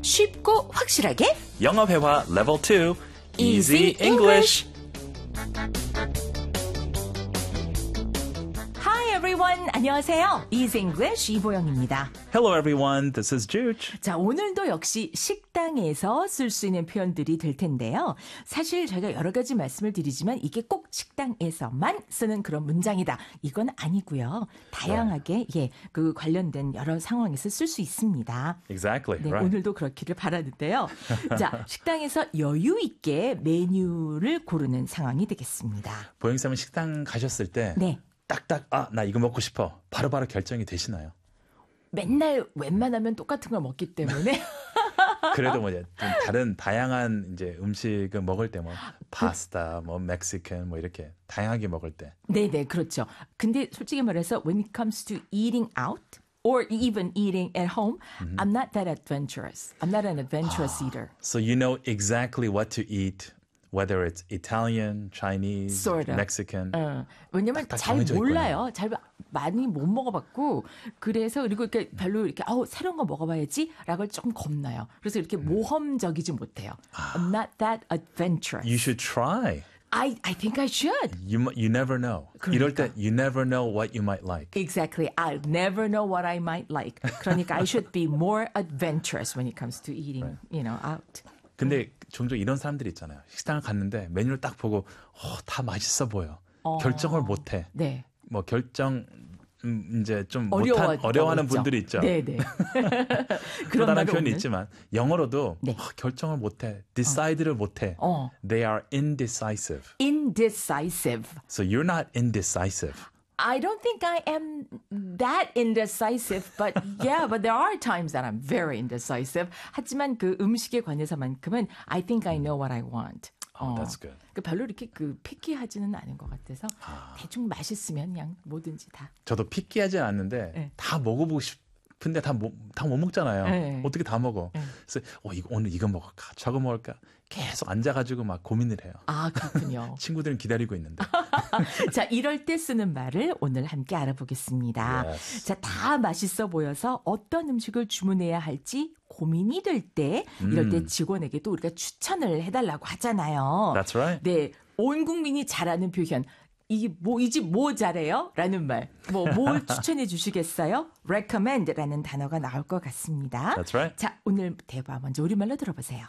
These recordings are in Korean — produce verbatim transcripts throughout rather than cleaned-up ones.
쉽고 확실하게 영어 회화 레벨 투 Easy Easy English. Hi everyone, 안녕하세요. Easy English 이보영입니다. Hello everyone, this is Juge. 자, 오늘도 역시 식당에서 쓸 수 있는 표현들이 될 텐데요. 사실 저희가 여러 가지 말씀을 드리지만 이게 꼭 식당에서만 쓰는 그런 문장이다. 이건 아니고요. 다양하게 예, 그 관련된 여러 상황에서 쓸 수 있습니다. Exactly, 네, right. 오늘도 그렇기를 바라는데요. 자, 식당에서 여유 있게 메뉴를 고르는 상황이 되겠습니다. 보영쌤은 식당 가셨을 때 네. 딱딱 아, 나 이거 먹고 싶어. 바로바로 결정이 되시나요? 맨날 웬만하면 똑같은 걸 먹기 때문에 그래도 뭐 이제 좀 다른 다양한 이제 음식을 먹을 때 뭐 파스타, 뭐 멕시칸 뭐 이렇게 다양하게 먹을 때. 네네, 그렇죠. 근데 솔직히 말해서 when it comes to eating out or even eating at home, I'm not that adventurous. I'm not an adventurous eater. So you know exactly what to eat, whether it's Italian, Chinese, Sort of. Mexican. 어, 왜냐면 딱딱 잘 정해져 몰라요. 잘 많이 못 먹어봤고 그래서 그리고 이렇게 별로 이렇게 아우 새로운 거 먹어봐야지라고 좀 겁나요. 그래서 이렇게 모험적이지 못해요. I'm not that adventurous. You should try. I I think I should. You you never know. 그러니까. 이럴 때 you never know what you might like. Exactly. I'll never know what I might like. 그러니까 I should be more adventurous when it comes to eating, you know, out. 근데 종종 이런 사람들이 있잖아요. 식당을 갔는데 메뉴를 딱 보고 어, 다 맛있어 보여. 어. 결정을 못 해. 네. 뭐 결정 음, 이제 좀 어려워, 못한 어려워하는 있죠. 분들이 있죠. 네네. 또 그런 다른 말은 표현이 없는? 있지만 영어로도 네. 어, 결정을 못해, decide를 못해. 어. They are indecisive. Indecisive. So you're not indecisive. I don't think I am that indecisive, but yeah, but there are times that I'm very indecisive. 하지만 그 음식에 관해서만큼은 I think I know what I want. Oh, that's good. 그 별로 이렇게 그 피키하지는 않은 것 같아서 대충 맛있으면 그냥 뭐든지 다. 저도 피키하지 않는데 네. 다 먹어보고 싶은데 다 못 다 못 먹잖아요. 네. 어떻게 다 먹어? 네. 그래서 어, 이거, 오늘 이거 먹을까? 저거 먹을까? 계속 앉아가지고 막 고민을 해요. 아, 그렇군요. 친구들은 기다리고 있는데. 자, 이럴 때 쓰는 말을 오늘 함께 알아보겠습니다. Yes. 자, 다 맛있어 보여서 어떤 음식을 주문해야 할지 고민이 될 때, 이럴 때 직원에게 또 우리가 추천을 해달라고 하잖아요. That's right. 네, 온 국민이 잘 아는 표현. 이게 뭐, 이 집 뭐 잘해요? 라는 말. 뭐, 뭘 추천해 주시겠어요? recommend라는 단어가 나올 것 같습니다. That's right. 자, 오늘 대화 먼저 우리말로 들어보세요.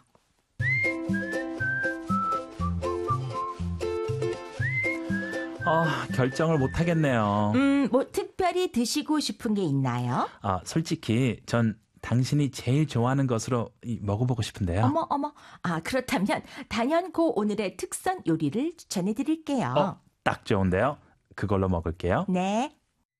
아, 결정을 못 하겠네요. 음, 뭐 특별히 드시고 싶은 게 있나요? 아, 솔직히 전 당신이 제일 좋아하는 것으로 이, 먹어보고 싶은데요. 어머, 어머. 아, 그렇다면 단연코 오늘의 특선 요리를 추천해 드릴게요. 어, 딱 좋은데요. 그걸로 먹을게요. 네.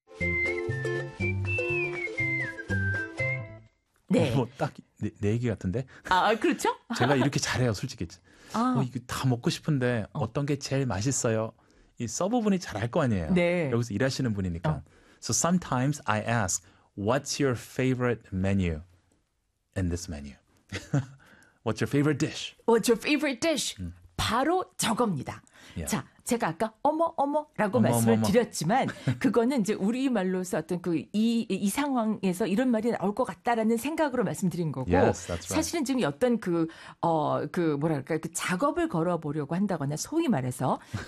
네. 뭐 딱 내 내 얘기 같은데. 아, 그렇죠? 제가 이렇게 잘해요, 솔직히. 아. 어, 이거 다 먹고 싶은데 어떤 게 제일 맛있어요? 이 서버분이 잘 알 거 아니에요. 네. 여기서 일하시는 분이니까. 어. So sometimes I ask, what's your favorite menu in this menu? What's your favorite dish? What's your favorite dish? 바로 저겁니다. Yeah. 자, 제가 아까 어머 어머라고 어머, 말씀을 어머, 어머. 드렸지만 그거는 이제 우리말로서 어떤 그 이 이 상황에서 이런 말이 나올 것 같다라는 생각으로 말씀드린 거고 Yes, that's right. 사실은 지금 어떤 그 어 그 뭐랄까 그 작업을 걸어 보려고 한다거나 소위 말해서